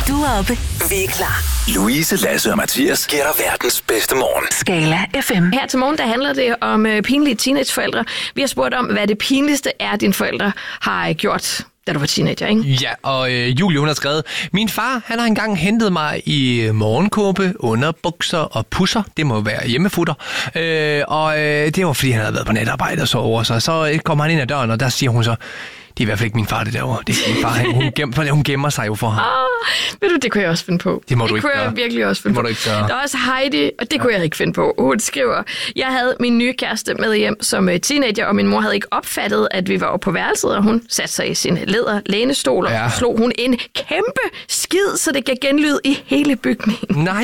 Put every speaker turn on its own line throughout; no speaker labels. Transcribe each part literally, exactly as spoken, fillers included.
Du er oppe. Vi er klar.
Louise, Lasse og Mathias giver dig verdens bedste morgen.
Skala F M.
Her til morgen, der handler det om øh, pinlige teenageforældre. Vi har spurgt om, hvad det pinligste er, dine forældre har gjort, da du var teenager, ikke?
Ja, og øh, Julie, hun har skrevet, min far, han har engang hentet mig i morgenkåbe, underbukser og pusser. Det må være hjemmefutter. Øh, og øh, det var, fordi han havde været på natarbejde og så over sig. Så kommer han ind ad døren, og der siger hun så, det er i hvert fald ikke min far, det derovre. Det er min far. Hun, gemmer, hun gemmer sig jo for ham.
Oh, ved du, det kunne jeg også finde på.
Det må
det
du ikke
kunne
gøre.
jeg virkelig også finde
det må
på.
Du ikke gøre.
Der er også Heidi, og det kunne jeg ikke finde på. Hun skriver, jeg havde min nye kæreste med hjem som teenager, og min mor havde ikke opfattet, at vi var på værelset, og hun satte sig i sin læder lænestol, og ja. slog hun en kæmpe skid, så det gav genlyd i hele bygningen.
Nej!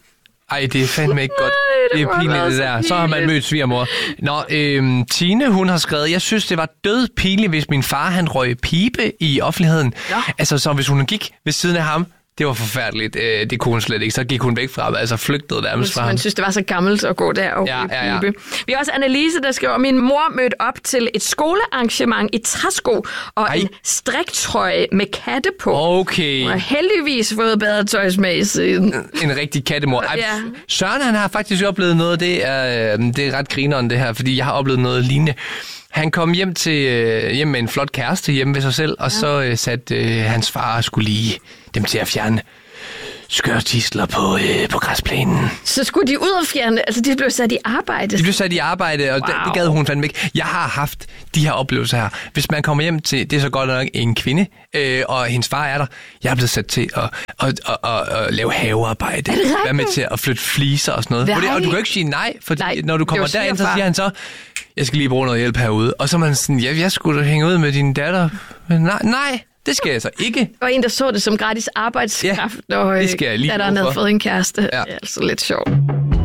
Ej, det er fandme ikke godt.
Nej, det,
det er pinligt, det der. Så har man mødt svigermor. Nå, øhm, Tine, hun har skrevet, jeg synes, det var død pinligt, hvis min far, han røg pibe i offentligheden. Ja. Altså, så hvis hun gik ved siden af ham, det var forfærdeligt. Øh, det kunne hun slet ikke. Så gik hun væk fra ham, altså flygtede nærmest fra ham.
Man synes, det var så gammelt at gå der og
ja, ja, ja.
pibe. Vi har også Annelise, der skriver, min mor mødte op til et skolearrangement i træsko og Ej. en striktrøje med katte på.
Okay.
Hun har heldigvis fået bedre tøjsmag siden.
En rigtig kattemor. Ej,
ja.
Søren, han har faktisk oplevet noget, det er, det er ret grineren det her, fordi jeg har oplevet noget lignende. Han kom hjem til øh, hjem med en flot kæreste hjemme ved sig selv, og ja. så øh, satte øh, hans far skulle lige dem til at fjerne skørtisler på, øh, på græsplænen.
Så skulle de ud og fjerne, altså de blev sat i arbejde?
De blev sat i arbejde, og wow. det, det gad hun fandme ikke. Jeg har haft de her oplevelser her. Hvis man kommer hjem til, det er så godt nok en kvinde, øh, og hendes far er der, jeg er blevet sat til at, at, at, at, at lave havearbejde. Være med til at flytte fliser og sådan noget. Og, det, og du kan jo ikke sige nej, fordi nej, når du kommer derind, så siger han så, jeg skal lige bruge noget hjælp herude. Og så er man sådan, ja, jeg skulle hænge ud med din datter. Men nej, nej. Det skal jeg så ikke.
Og en, der så det som gratis arbejdskraft,
ja,
og
det skal jeg lige
da der havde fået en kæreste. Ja. Det er altså lidt sjovt.